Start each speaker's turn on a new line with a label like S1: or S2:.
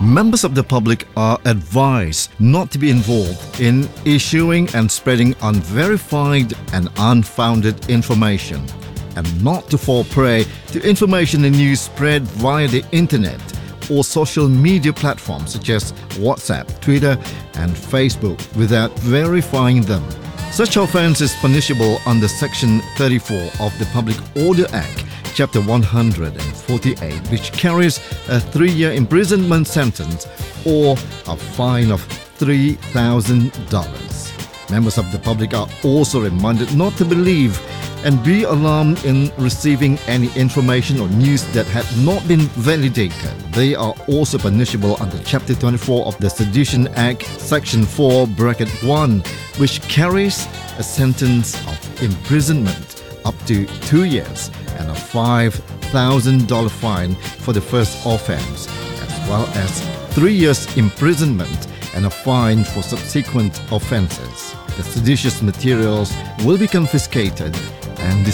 S1: Members of the public are advised not to be involved in issuing and spreading unverified and unfounded information, and not to fall prey to information and news spread via the internet or social media platforms such as WhatsApp, Twitter, and Facebook without verifying them. Such offence is punishable under Section 34 of the Public Order Act, Chapter 148, which carries a 3-year imprisonment sentence or a fine of $3,000. Members of the public are also reminded not to believe and be alarmed in receiving any information or news that had not been validated. They are also punishable under Chapter 24 of the Sedition Act, Section 4(1), which carries a sentence of imprisonment up to 2 years and a $5,000 fine for the first offence, as well as 3 years imprisonment and a fine for subsequent offences. The seditious materials will be confiscated and